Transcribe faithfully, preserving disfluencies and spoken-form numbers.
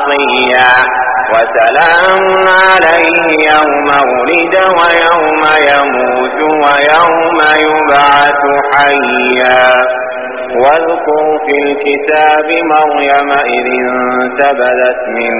عصيا وسلام عليه يوم ولد ويوم يموت ويوم يبعث حيا واذكر في الكتاب مريم إذ انتبذت من